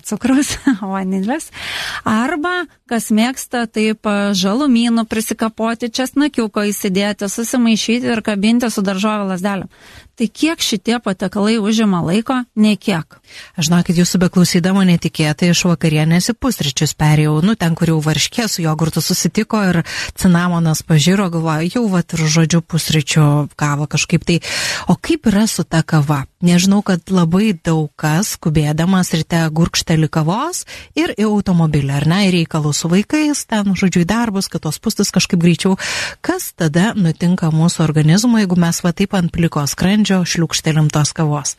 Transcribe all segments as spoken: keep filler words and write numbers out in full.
cukrus, vanilis. Arba, kas mėgsta, taip žalumynų prisikapoti, česnakiuko įsidėti, susimaišyti ir kabinti su daržovių lazdelėm. Tai kiek šitie patiekalai užima laiko? Nei kiek. Aš žinau, kad jūsų beklausydama netikėtai iš vakarienės į pusryčius perėjau, nu ten, kur jau varškė su jogurtu susitiko ir cinamonas pažiro, galvoju, jau vat ir žodžiu pusryčių kava kažkaip tai. O kaip yra su ta kava? Nežinau, kad labai daug kas, skubėdamas ryte gurkštelį kavos ir į automobilį, ar ne, ir reikalų su vaikais, ten, žodžiu, į darbus, kad tos pustis kažkaip greičiau. Kas tada nutinka mūsų organizmui, jeigu mes va taip ant pliko skrandžio šliūkštelim tos kavos?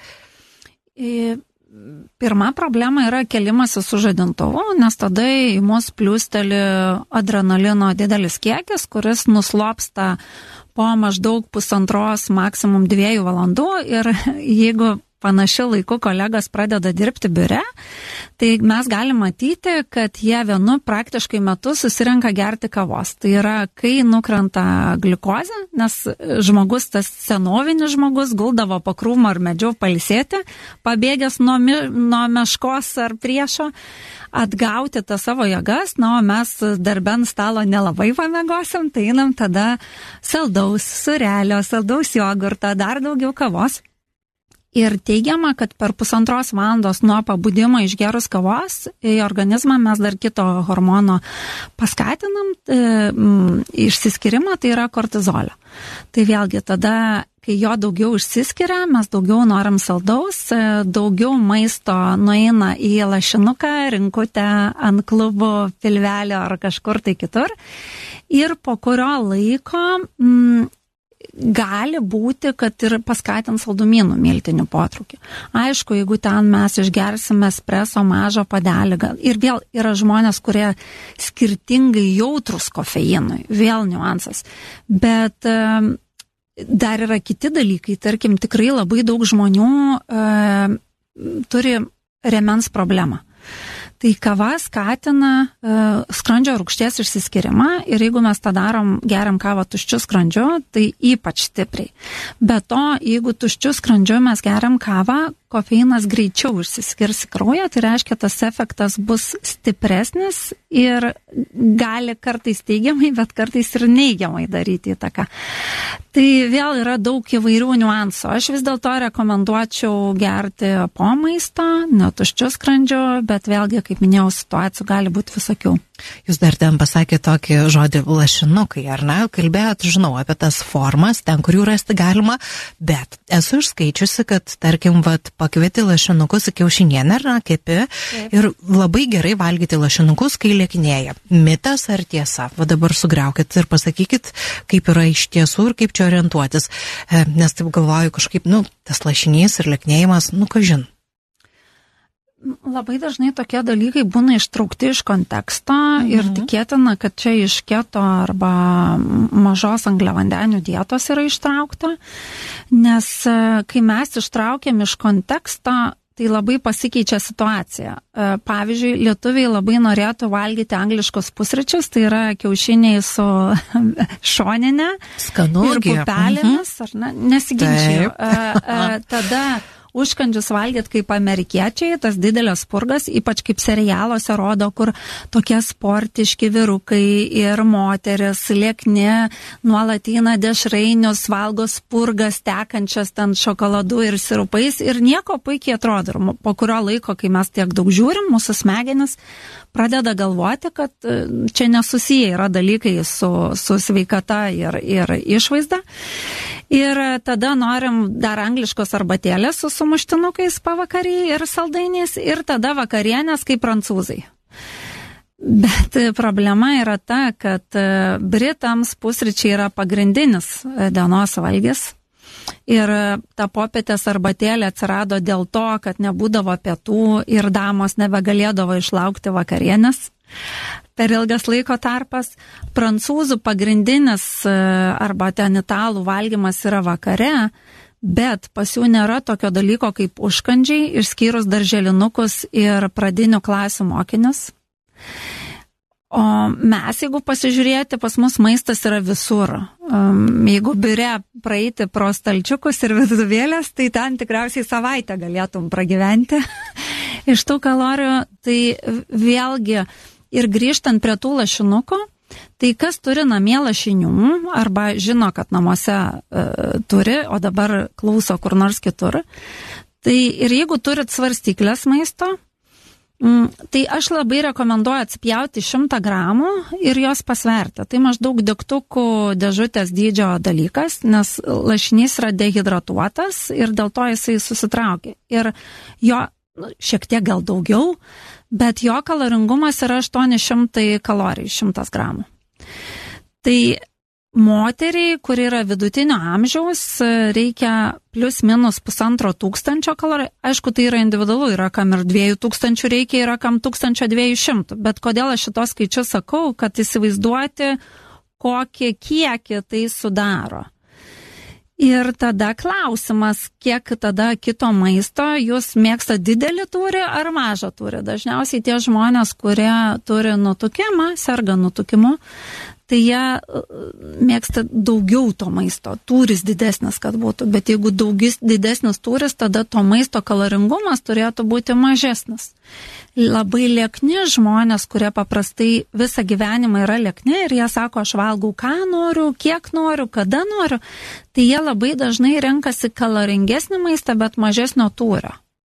Pirma problema yra kelimasis su žadintuvu, nes tada į mus pliūsteli adrenalino didelis kiekis, kuris nuslopsta po maždaug pusantros, maksimum dviejų valandų ir jeigu panašiu laiku kolegos pradeda dirbti biure, tai mes galime matyti, kad jie vienu praktiškai metu susirenka gerti kavos. Tai yra, kai nukrenta gliukozė, nes žmogus, tas senovinis žmogus, guldavo po krūmą ar medžiu pailsėti, pabėgęs nuo, mi, nuo meškos ar priešo, atgauti tą savo jėgas, na, o mes darbe ant stalo nelabai pamiegosim, tai einam tada saldaus surelio, saldaus jogurto, dar daugiau kavos. Ir teigiama, kad per pusantros valandos nuo pabudimo išgerus kavos į organizmą mes dar kito hormono paskatinam, e, m, išsiskyrimą, tai yra kortizolio. Tai vėlgi tada, kai jo daugiau išsiskiria, mes daugiau norim saldaus, e, daugiau maisto nueina į lašinuką, rinkutę, ant klubų, pilvelio ar kažkur tai kitur. Ir po kurio laiko m, gali būti, kad ir paskatins saldumynų miltinių potraukį. Aišku, jeigu ten mes išgersime espreso mažą padelį, ir vėl yra žmonės, kurie skirtingai jautrus kofeinui, vėl niuansas. Bet e, dar yra kiti dalykai, tarkim, tikrai labai daug žmonių e, turi rėmens problemą. Tai kava skatina uh, skrandžio rūgšties išsiskyrimą ir jeigu mes tą darom, geriam kavą tuščiu skrandžiu, tai ypač stipriai. Be to, jeigu tuščiu skrandžiu mes geriam kavą, kofeinas greičiau išsiskirs į kraują, tai reiškia, tas efektas bus stipresnis ir gali kartais teigiamai, bet kartais ir neigiamai daryti įtaką. Tai vėl yra daug įvairių niuansų. Aš vis dėlto rekomenduočiau gerti po maisto, ne tuščiu skrandžiu, bet vėlgi, kaip minėjau, situacijų gali būti visokių. Jūs dar ten pasakėte tokį žodį lašinukai, ar ne? Kalbėjot, žinau, apie tas formas, ten, kur jų rasti galima, bet esu išskaičiusi, kad, tarkim, vat, pakvieti lašinukus į kiaušinienę, ar ne, kepi, taip, ir labai gerai valgyti lašinukus, kai lėkinėja. Mitas ar tiesa? Va dabar sugriaukit ir pasakykit, kaip yra iš tiesų ir kaip čia orientuotis. Nes taip galvoju, kažkaip, nu, tas lašinys ir lėkinėjimas, nu, kažin. Labai dažnai tokie dalykai būna ištraukti iš konteksto mhm. ir tikėtina, kad čia iš keto arba mažos angliavandenių dietos yra ištraukta, nes kai mes ištraukiam iš konteksto, tai labai pasikeičia situacija. Pavyzdžiui, lietuviai labai norėtų valgyti angliškus pusryčius, tai yra kiaušiniai su šoninė Skanu, ir pupelėmis, mhm. ar ne, nesiginčiau. Tada užkandžius valgyt kaip amerikiečiai, tas didelės purgas, ypač kaip serialuose rodo, kur tokie sportiški vyrukai ir moteris, liekni, nuolat eina dešrainius, valgo spurgas, tekančias ten šokoladu ir sirupais ir nieko puikiai atrodo. Ir po kurio laiko, kai mes tiek daug žiūrim, mūsų smegenis pradeda galvoti, kad čia nesusiję yra dalykai su, su sveikata ir, ir išvaizda. Ir tada norim dar angliškos arbatėlės su sumuštinukais pavakarį ir saldainiais ir tada vakarienės kaip prancūzai. Bet problema yra ta, kad Britams pusryčiai yra pagrindinis dienos valgis. Ir ta popietės arbatėlė atsirado dėl to, kad nebūdavo pietų ir damos nebegalėdavo išlaukti vakarienės per ilgas laiko tarpas. Prancūzų pagrindinis arba ten italų valgymas yra vakare, bet pas jų nėra tokio dalyko kaip užkandžiai, išskyrus darželinukus ir pradinių klasių mokinius. O mes, jeigu pasižiūrėti, pas mus maistas yra visur. Um, jeigu biure praeiti pro stalčiukus ir viduvėlės, tai ten tikriausiai savaitę galėtum pragyventi. iš tų kalorijų, tai vėlgi ir grįžtant prie tų lašinukų, tai kas turi namie lašinių, arba žino, kad namuose e, turi, o dabar klauso kur nors kitur, tai ir jeigu turit svarstyklės maisto, m, tai aš labai rekomenduoju atspjauti šimtą gramų ir jos pasverti. Tai maždaug degtukų dėžutės dydžio dalykas, nes lašinys yra dehidratuotas ir dėl to jisai susitraukia. Ir jo šiek tiek gal daugiau, bet jo kaloringumas yra aštuoni šimtai kalorijų, šimtas gramų. Tai moteriai, kuri yra vidutinio amžiaus, reikia plius minus pusantro tūkstančio kalorijų. Aišku, tai yra individualu, yra kam ir dviejų tūkstančių reikia, yra kam tūkstančio dviejų šimtų. Bet kodėl aš šitos skaičius sakau, kad įsivaizduoti, kokį kiekį tai sudaro. Ir tada klausimas, kiek tada kito maisto jūs mėgsta didelį tūrį ar mažą tūrį. Dažniausiai tie žmonės, kurie turi nutukimą, serga nutukimu, tai jie mėgsta daugiau to maisto, tūris didesnis, kad būtų. Bet jeigu daugis didesnis tūris, tada to maisto kaloringumas turėtų būti mažesnis. Labai liekni žmonės, kurie paprastai visą gyvenimą yra liekni ir jie sako, aš valgau ką noriu, kiek noriu, kada noriu, tai jie labai dažnai renkasi kaloringesnį maistą, bet mažesnio tūrio.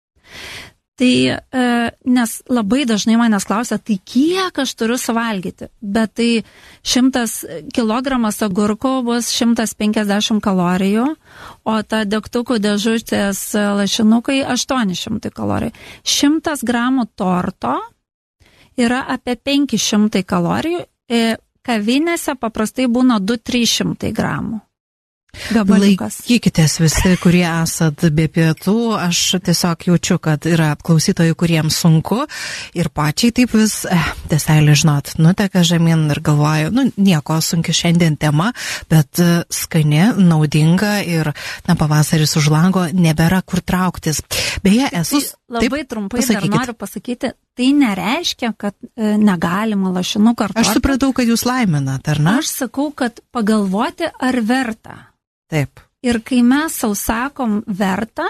Tai, e, nes labai dažnai manęs klausia, tai kiek aš turiu suvalgyti, bet tai šimtas kilogramas agurkų bus šimtas penkiasdešimt kalorijų, o ta degtukų dėžutės lašinukai aštuoni šimtai kalorijų. šimtas gramų torto yra apie penki šimtai kalorijų, e, kavinėse paprastai būna du trys šimtai gramų. Gabaliukas. Laikykitės visi, kurie esat be pietų, aš tiesiog jaučiu, kad yra klausytojų, kuriems sunku ir pačiai taip vis, eh, tiesiog, žinot, nuteka žemyn ir galvoju, nu, nieko sunki šiandien tema, bet skani, naudinga ir, na, pavasaris už lango, nebėra kur trauktis. Beje, esu... Tai labai taip, trumpai pasakykit. Dar noriu pasakyti, tai nereiškia, kad e, negalima lašinų kartoti. Aš supratau, kad jūs laiminat, ar ne? Aš sakau, kad pagalvoti, ar verta. Taip. Ir kai mes sau sakom verta,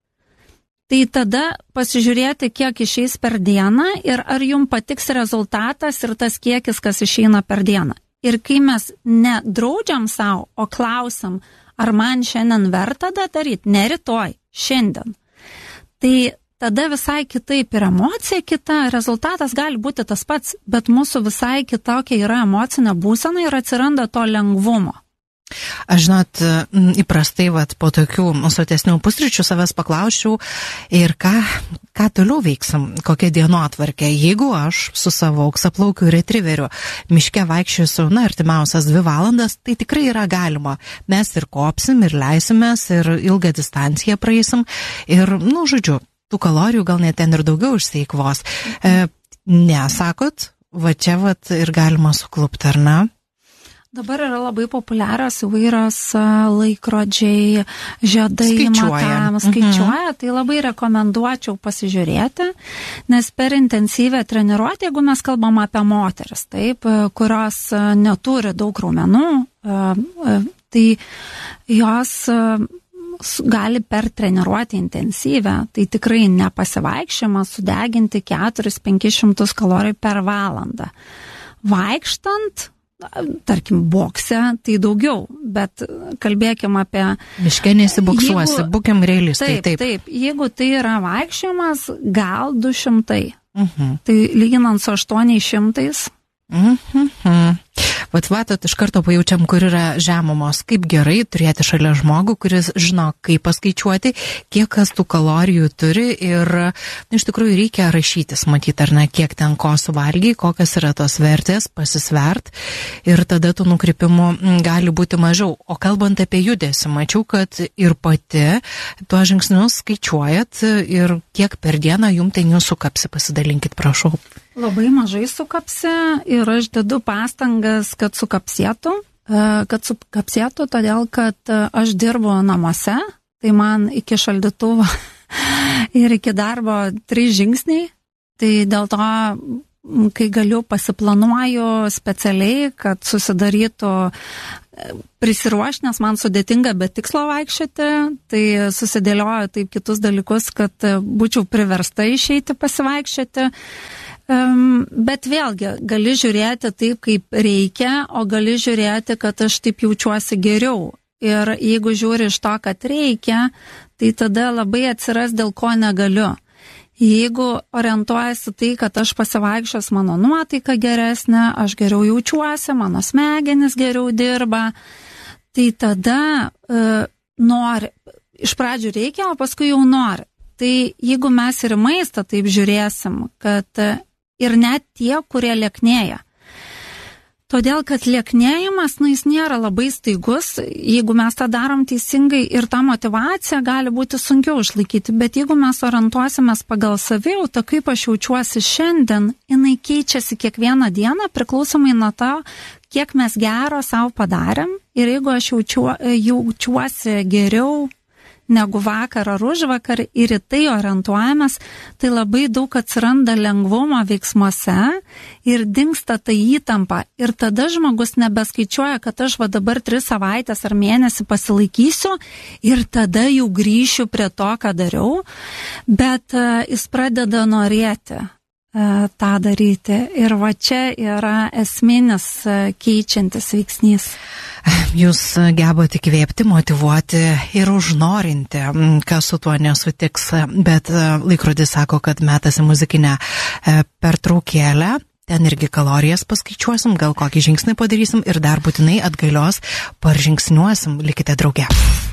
tai tada pasižiūrėti, kiek išeis per dieną ir ar jums patiks rezultatas ir tas kiekis, kas išeina per dieną. Ir kai mes nedraudžiam savo, o klausim, ar man šiandien verta tą daryti, ne rytoj, šiandien. Tai tada visai kitaip ir emocija kita, rezultatas gali būti tas pats, bet mūsų visai kitokia yra emocinė būsena ir atsiranda to lengvumo. Aš žinot, įprastai vat, po tokių sotesnių pusryčių savęs paklausčiau ir ką, ką toliau veiksim, kokia dienotvarkė. Jeigu aš su savo auksaplaukiu retriveriu miške vaikščiosiu, na, artimiausias dvi valandas, tai tikrai yra galima. Mes ir kopsim, ir leisimės, ir ilgą distanciją praeisim, ir, nu, žodžiu, tų kalorijų gal net ten ir daugiau išseikvos. E, nesakot, va čia vat ir galima suklupti, ar ne? Dabar yra labai populiarios įvairios laikrodžiai, žiedai, matavimas, skaičiuoja, tai labai rekomenduočiau pasižiūrėti, nes per intensyvę treniruotę, jeigu mes kalbam apie moteris, taip, kurios neturi daug raumenų, tai jos gali per treniruotę intensyvę, tai tikrai nepasivaikščiamas sudeginti keturis penkis šimtus kalorijų per valandą. Vaikštant, tarkim, bokse, tai daugiau, bet kalbėkim apie... Miške nesiboksuosi, būkim realistai. Taip, taip, taip. Jeigu tai yra vaikščiojimas, gal du šimtai. Uh-huh. Tai lyginant su aštuoniais šimtais. Uh-huh. Vat matot, iš karto pajaučiam, kur yra žemumos. Kaip gerai turėti šalia žmogų, kuris žino, kaip paskaičiuoti, kiek kas tų kalorijų turi ir iš tikrųjų reikia rašytis, matyti, ar ne, kiek ten ko suvalgiai, kokios yra tos vertės, pasisvert ir tada tų nukrypimų gali būti mažiau. O kalbant apie judesį, mačiau, kad ir pati tuos žingsnius skaičiuojat ir kiek per dieną jum ten jūs sukapsi, pasidalinkit, prašau. Labai mažai sukapsi ir aš dedu pastangas, kad sukapsėtų, kad sukapsėtų, todėl kad aš dirbu namuose, tai man iki šaldytuvo ir iki darbo trys žingsniai, tai dėl to kai galiu pasiplanuoju specialiai, kad susidarytų prisiruošti, nes man sudėtinga be tikslo vaikščioti, tai susidėlioju taip kitus dalykus, kad būčiau priversta išeiti pasivaikščioti. Bet vėlgi, gali žiūrėti taip, kaip reikia, o gali žiūrėti, kad aš taip jaučiuosi geriau. Ir jeigu žiūri iš to, kad reikia, tai tada labai atsiras, dėl ko negaliu. Jeigu orientuojasi tai, kad aš pasivaikščios, mano nuotaika geresnė, aš geriau jaučiuosi, mano smegenis geriau dirba, tai tada e, nori, iš pradžių reikia, o paskui jau nori. Tai jeigu mes ir maistą taip žiūrėsim, kad ir net tie, kurie lieknėja. Todėl, kad lieknėjimas, nu, jis nėra labai staigus, jeigu mes tą darom teisingai ir tą motivaciją gali būti sunkiau išlaikyti, bet jeigu mes orientuosimės pagal savijautą, kaip aš jaučiuosi šiandien, jinai keičiasi kiekvieną dieną, priklausomai nuo to, kiek mes gero savo padarėm, ir jeigu aš jaučiu, jaučiuosi geriau negu vakar ar užvakar ir į tai orientuojamas, tai labai daug atsiranda lengvumo veiksmuose ir dingsta ta įtampa. Ir tada žmogus nebeskaičiuoja, kad aš va dabar tris savaitės ar mėnesį pasilaikysiu ir tada jau grįšiu prie to, ką dariau, bet uh, jis pradeda norėti uh, tą daryti. Ir va čia yra esminis uh, keičiantis veiksnys. Jūs gebate įkvėpti, motyvuoti ir užnorinti, kas su tuo nesutiks, bet laikrodis sako, kad metas į muzikinę pertraukėlę, ten irgi kalorijas paskaičiuosim, gal kokį žingsnį padarysim ir dar būtinai atgalios paržingsniuosim, likite drauge.